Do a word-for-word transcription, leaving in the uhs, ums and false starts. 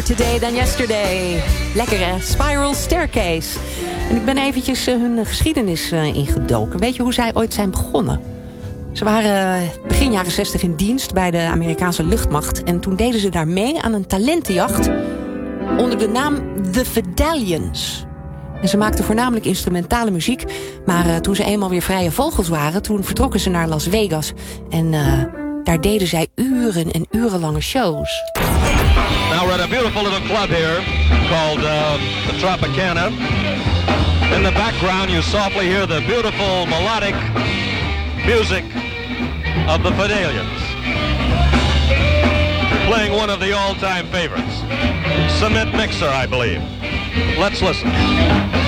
today than yesterday. Lekker hè, Spiral Staircase. En ik ben eventjes uh, hun geschiedenis uh, ingedoken. Weet je hoe zij ooit zijn begonnen? Ze waren uh, begin jaren zestig in dienst bij de Amerikaanse luchtmacht. En toen deden ze daar mee aan een talentenjacht onder de naam The Fidelians. En ze maakten voornamelijk instrumentale muziek. Maar uh, toen ze eenmaal weer vrije vogels waren, toen vertrokken ze naar Las Vegas. En uh, daar deden zij uren en urenlange shows. Now we're at a beautiful little club here called uh, the Tropicana. In the background you softly hear the beautiful melodic music of the Fidelians. Playing one of the all-time favorites. Cement Mixer, I believe. Let's listen.